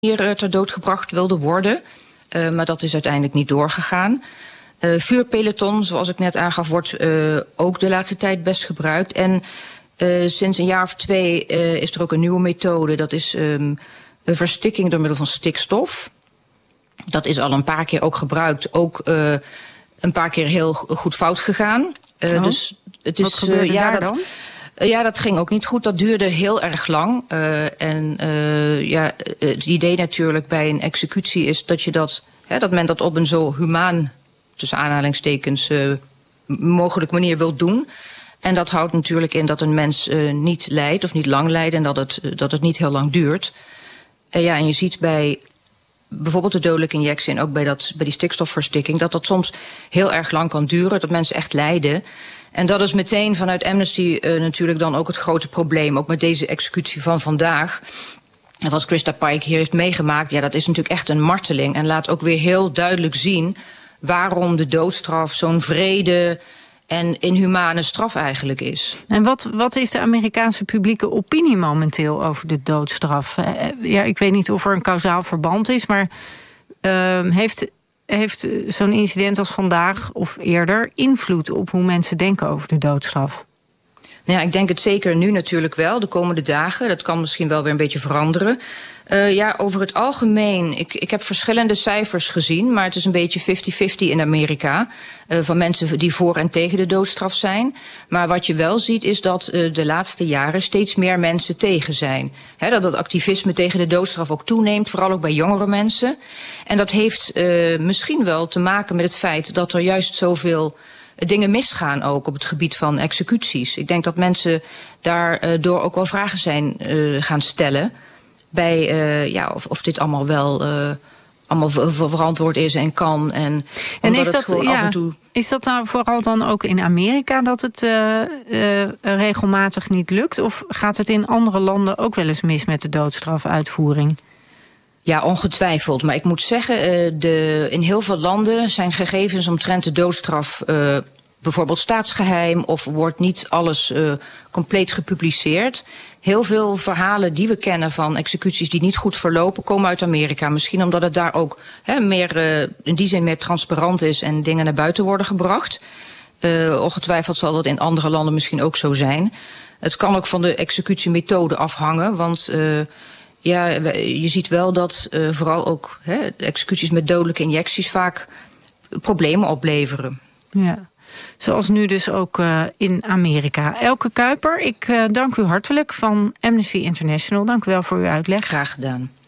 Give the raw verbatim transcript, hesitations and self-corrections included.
manier ter dood gebracht wilde worden. Uh, maar dat is uiteindelijk niet doorgegaan. Uh, vuurpeloton, zoals ik net aangaf, wordt uh, ook de laatste tijd best gebruikt. En uh, sinds een jaar of twee uh, is er ook een nieuwe methode. Dat is um, een verstikking door middel van stikstof. Dat is al een paar keer ook gebruikt. Ook uh, een paar keer heel goed fout gegaan. Uh, oh, dus het is, wat gebeurde uh, ja, daar dat, dan? Ja, dat ging ook niet goed. Dat duurde heel erg lang. Uh, en uh, ja, het idee natuurlijk bij een executie is dat je dat, hè, dat men dat op een zo humaan, tussen aanhalingstekens, uh, mogelijk manier wil doen. En dat houdt natuurlijk in dat een mens uh, niet lijdt of niet lang lijdt en dat het, uh, dat het niet heel lang duurt. Uh, ja, en je ziet bij bijvoorbeeld de dodelijke injectie en ook bij, dat, bij die stikstofverstikking dat dat soms heel erg lang kan duren, dat mensen echt lijden. En dat is meteen vanuit Amnesty uh, natuurlijk dan ook het grote probleem. Ook met deze executie van vandaag. En wat Christa Pike hier heeft meegemaakt, ja, dat is natuurlijk echt een marteling. En laat ook weer heel duidelijk zien waarom de doodstraf zo'n wrede en inhumane straf eigenlijk is. En wat, wat is de Amerikaanse publieke opinie momenteel over de doodstraf? Uh, ja, ik weet niet of er een kausaal verband is, maar uh, heeft... Heeft zo'n incident als vandaag of eerder invloed op hoe mensen denken over de doodstraf? Nou ja, ik denk het zeker nu natuurlijk wel, de komende dagen. Dat kan misschien wel weer een beetje veranderen. Uh, ja, over het algemeen, ik, ik heb verschillende cijfers gezien, maar het is een beetje vijftig vijftig in Amerika. Uh, van mensen die voor en tegen de doodstraf zijn. Maar wat je wel ziet is dat uh, de laatste jaren steeds meer mensen tegen zijn. He, dat het activisme tegen de doodstraf ook toeneemt, vooral ook bij jongere mensen. En dat heeft uh, misschien wel te maken met het feit dat er juist zoveel dingen misgaan ook op het gebied van executies. Ik denk dat mensen daardoor ook wel vragen zijn uh, gaan stellen bij uh, ja, of, of dit allemaal wel uh, allemaal ver- verantwoord is en kan. En, en is, het dat, gewoon ja, af en toe... is dat nou vooral dan ook in Amerika dat het uh, uh, regelmatig niet lukt? Of gaat het in andere landen ook wel eens mis met de doodstrafuitvoering? Ja, ongetwijfeld. Maar ik moet zeggen, uh, de, in heel veel landen zijn gegevens omtrent de doodstraf uh, bijvoorbeeld staatsgeheim of wordt niet alles uh, compleet gepubliceerd. Heel veel verhalen die we kennen van executies die niet goed verlopen komen uit Amerika. Misschien omdat het daar ook he, meer, uh, in die zin meer transparant is en dingen naar buiten worden gebracht. Uh, ongetwijfeld zal dat in andere landen misschien ook zo zijn. Het kan ook van de executiemethode afhangen, want uh, ja, je ziet wel dat uh, vooral ook he, executies met dodelijke injecties vaak problemen opleveren. Ja. Zoals nu dus ook uh, in Amerika. Elke Kuiper, ik uh, dank u hartelijk van Amnesty International. Dank u wel voor uw uitleg. Graag gedaan.